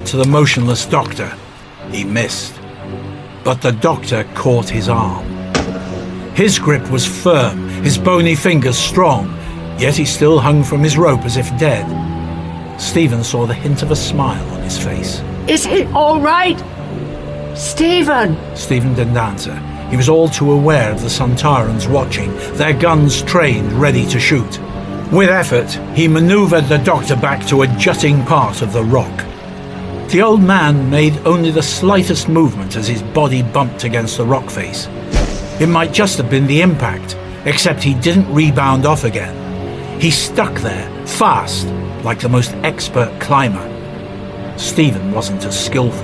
to the motionless doctor. He missed. But the doctor caught his arm. His grip was firm, his bony fingers strong, yet he still hung from his rope as if dead. Stephen saw the hint of a smile on his face. Is he all right? Stephen! Stephen didn't answer. He was all too aware of the Sontarans watching, their guns trained, ready to shoot. With effort, he manoeuvred the doctor back to a jutting part of the rock. The old man made only the slightest movement as his body bumped against the rock face. It might just have been the impact, except he didn't rebound off again. He stuck there, fast, like the most expert climber. Stephen wasn't as skillful.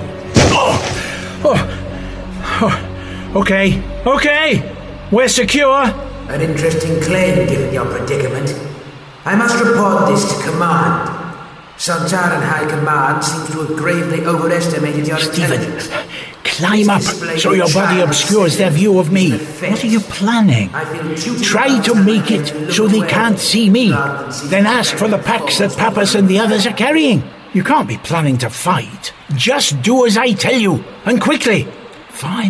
Okay, we're secure. An interesting claim, given your predicament. I must report this to command. Sontaran High Command seems to have gravely overestimated your intelligence. Climb up so your body obscures their view of me. What are you planning? Try to make it so they can't see me. Then ask for the packs that Pappas and the others are carrying. You can't be planning to fight. Just do as I tell you, and quickly. Fine.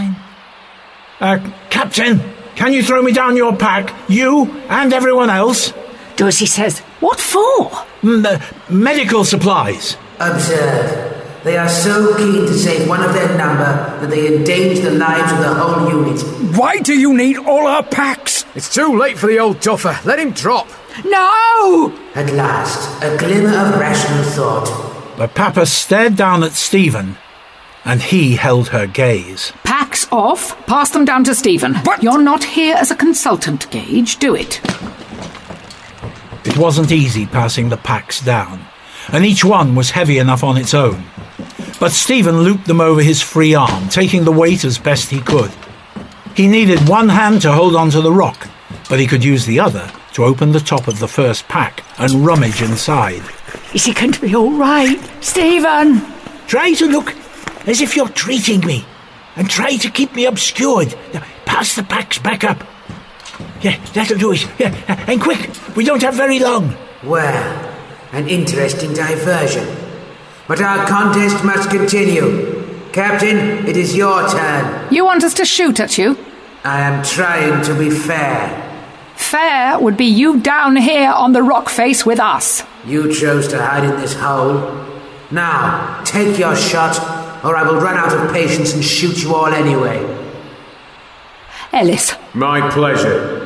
Captain, can you throw me down your pack? You and everyone else? Do as he says. What for? Medical supplies. Observe. They are so keen to save one of their number that they endanger the lives of the whole unit. Why do you need all our packs? It's too late for the old duffer. Let him drop. No! At last, a glimmer of rational thought. But Pappas stared down at Stephen, and he held her gaze. Packs off. Pass them down to Stephen. But you're not here as a consultant, Gage. Do it. It wasn't easy passing the packs down, and each one was heavy enough on its own. But Stephen looped them over his free arm, taking the weight as best he could. He needed one hand to hold onto the rock, but he could use the other to open the top of the first pack and rummage inside. Is he going to be all right? Stephen! Try to look as if you're treating me, and try to keep me obscured. Now, pass the packs back up. Yeah, that'll do it. Yeah, and quick, we don't have very long. Well, an interesting diversion. But our contest must continue. Captain, it is your turn. You want us to shoot at you? I am trying to be fair. Fair would be you down here on the rock face with us. You chose to hide in this hole. Now, take your shot, or I will run out of patience and shoot you all anyway. Ellis. My pleasure.